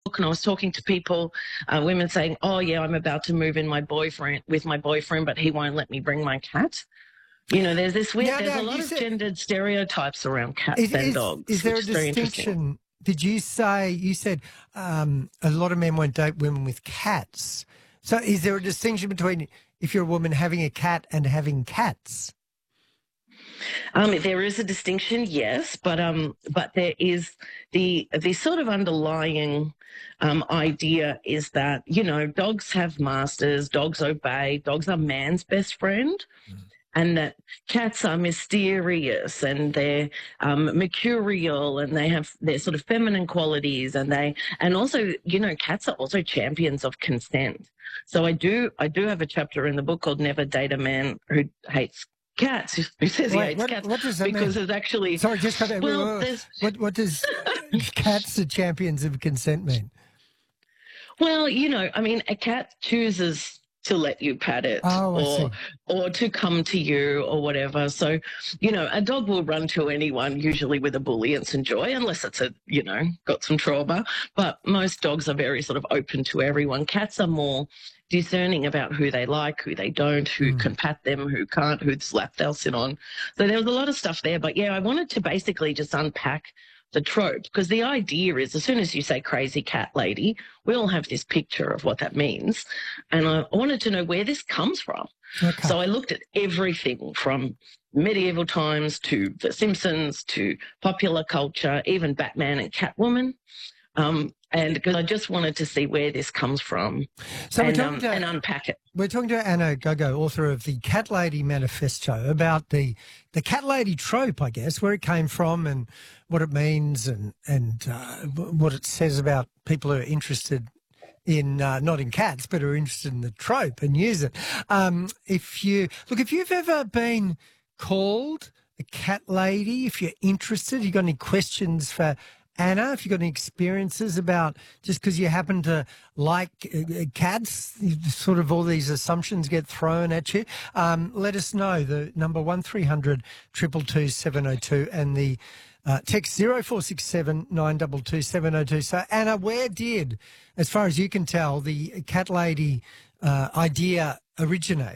and I was talking to people, women saying, "Oh yeah, I'm about to move in with my boyfriend, but he won't let me bring my cat." You know, there's this weird. There's a lot of gendered stereotypes around cats and dogs, is there which a is very interesting. distinction? Did you said a lot of men won't date women with cats. So is there a distinction between if you're a woman having a cat and having cats? There is a distinction, yes, but there is the sort of underlying idea is that, you know, dogs have masters, dogs obey, dogs are man's best friend. And that cats are mysterious and they're mercurial and they have their sort of feminine qualities, and also, you know, cats are also champions of consent. So I do have a chapter in the book called "Never Date a Man Who Hates Cats," who says he hates cats. What does that mean? Because it's actually, sorry, just cut that. Well, what does cats are champions of consent mean? Well, you know, I mean, a cat chooses to let you pat it, or to come to you or whatever. So, you know, a dog will run to anyone, usually with ebullience and joy, unless it's got some trauma. But most dogs are very sort of open to everyone. Cats are more discerning about who they like, who they don't, who can pat them, who can't, whose lap they'll sit on. So there was a lot of stuff there. But yeah, I wanted to basically just unpack the trope, because the idea is as soon as you say crazy cat lady, we all have this picture of what that means. And I wanted to know where this comes from. Okay. So I looked at everything from medieval times to The Simpsons to popular culture, even Batman and Catwoman. And because I just wanted to see where this comes from, so and unpack it. We're talking to Anna Gogo, author of the Cat Lady Manifesto, about the cat lady trope, I guess, where it came from and what it means and what it says about people who are interested in not in cats, but are interested in the trope and use it. If you've ever been called a cat lady, if you're interested, you got any questions for Anna, if you've got any experiences about just because you happen to like cats, sort of all these assumptions get thrown at you, let us know. The number 1300 222 702 and the text 0467 922 702. So, Anna, where did, as far as you can tell, the cat lady idea originate?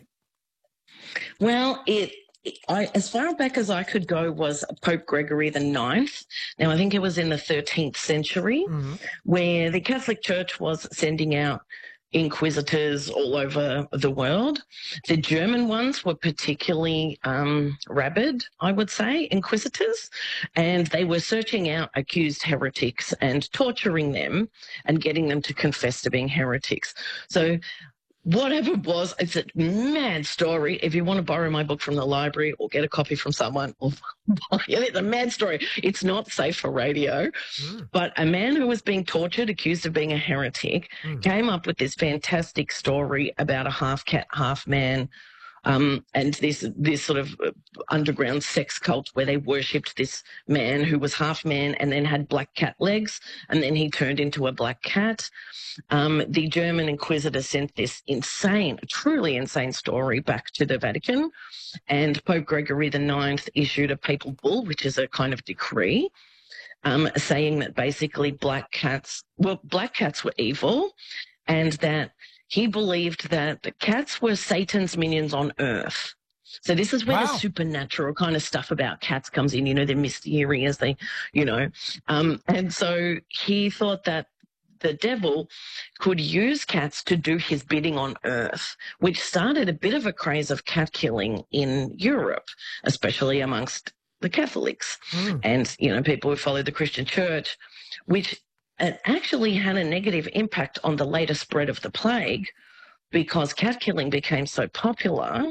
Well, as far back as I could go was Pope Gregory IX. Now, I think it was in the 13th century, where the Catholic Church was sending out inquisitors all over the world. The German ones were particularly rabid, I would say, inquisitors, and they were searching out accused heretics and torturing them and getting them to confess to being heretics. So whatever it was, it's a mad story. If you want to borrow my book from the library or get a copy from someone, or it's a mad story. It's not safe for radio. But a man who was being tortured, accused of being a heretic, came up with this fantastic story about a half cat, half man, and this sort of underground sex cult where they worshipped this man who was half man and then had black cat legs, and then he turned into a black cat. The German inquisitor sent this truly insane story back to the Vatican, and Pope Gregory IX issued a papal bull, which is a kind of decree, saying that basically black cats were evil, and that he believed that the cats were Satan's minions on earth. So this is where the supernatural kind of stuff about cats comes in. You know, they're mysterious, and so he thought that the devil could use cats to do his bidding on earth, which started a bit of a craze of cat killing in Europe, especially amongst the Catholics and, you know, people who followed the Christian church, which it actually had a negative impact on the later spread of the plague, because cat killing became so popular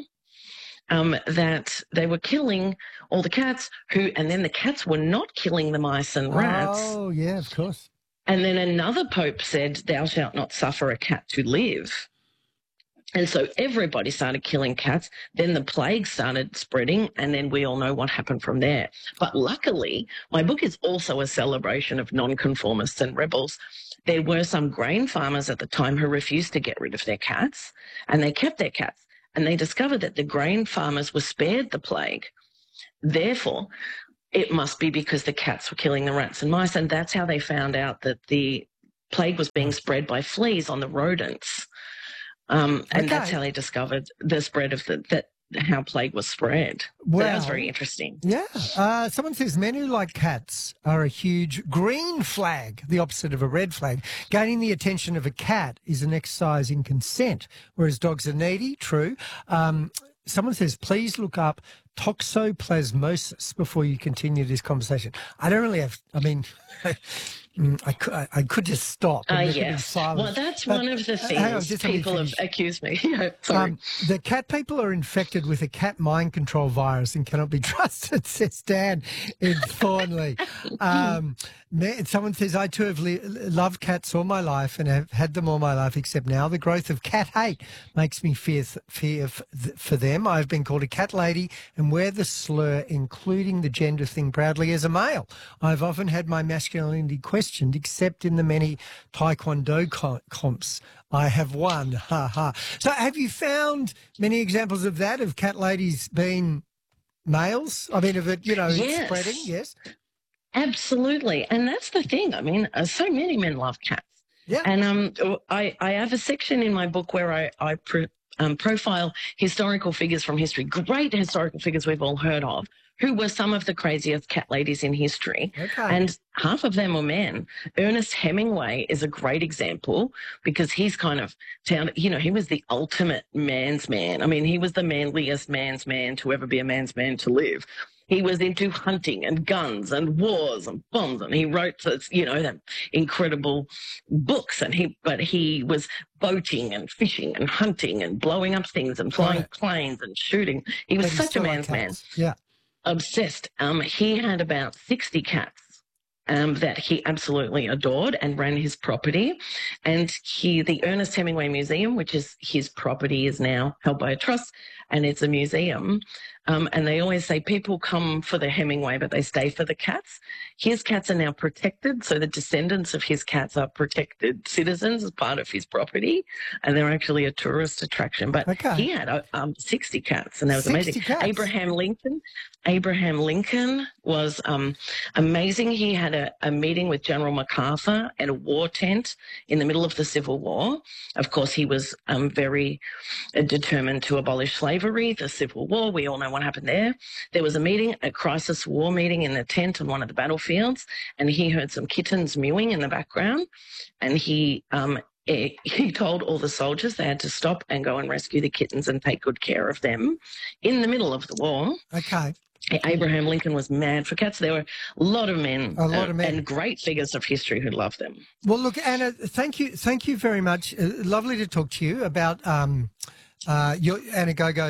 that they were killing all the cats and then the cats were not killing the mice and rats. Oh, yeah, of course. And then another pope said, "Thou shalt not suffer a cat to live." And so everybody started killing cats. Then the plague started spreading, and then we all know what happened from there. But luckily, my book is also a celebration of nonconformists and rebels. There were some grain farmers at the time who refused to get rid of their cats, and they kept their cats. And they discovered that the grain farmers were spared the plague. Therefore, it must be because the cats were killing the rats and mice, and that's how they found out that the plague was being spread by fleas on the rodents. And that's how they discovered the spread of how plague was spread. Well, so that was very interesting. Yeah. Someone says men who like cats are a huge green flag, the opposite of a red flag. Gaining the attention of a cat is an exercise in consent, whereas dogs are needy. True. Someone says, please look up toxoplasmosis before you continue this conversation. I don't really have, I mean, I could just stop. Yes. Well, that's one of the things people have accused me. Sorry. The cat people are infected with a cat mind control virus and cannot be trusted, says Dan in Thornley. Someone says, I too have loved cats all my life and have had them all my life, except now the growth of cat hate makes me fear for them. I've been called a cat lady and wear the slur, including the gender thing, proudly as a male. I've often had my masculinity questioned, except in the many taekwondo comps I have won. Ha ha. So have you found many examples of that, of cat ladies being males? I mean, of it, yes. Spreading? Yes. Absolutely. And that's the thing. I mean, so many men love cats. Yeah. And I have a section in my book where I profile historical figures from history, great historical figures we've all heard of, who were some of the craziest cat ladies in history. Okay. And half of them were men. Ernest Hemingway is a great example because he's kind of found, he was the ultimate man's man. I mean, he was the manliest man's man to ever be a man's man to live. He was into hunting and guns and wars and bombs, and he wrote, them incredible books. But he was boating and fishing and hunting and blowing up things and flying planes and shooting. He was such a man's man. Yeah. Obsessed. He had about 60 cats that he absolutely adored and ran his property. And the Ernest Hemingway Museum, which is his property, is now held by a trust, and it's a museum. And they always say people come for the Hemingway, but they stay for the cats. His cats are now protected, so the descendants of his cats are protected citizens as part of his property, and they're actually a tourist attraction. But he had 60 cats, and that was amazing. Cats. Abraham Lincoln was amazing. He had a meeting with General MacArthur at a war tent in the middle of the Civil War. Of course, he was very determined to abolish slavery, the Civil War. We all know what happened there. There was a meeting, a crisis war meeting in the tent on one of the battlefields, and he heard some kittens mewing in the background, and he told all the soldiers they had to stop and go and rescue the kittens and take good care of them in the middle of the war. Okay. Abraham Lincoln was mad for cats. There were a lot of men, and great figures of history who loved them. Well, look, Anna, thank you very much. Lovely to talk to you about Anna Gogo.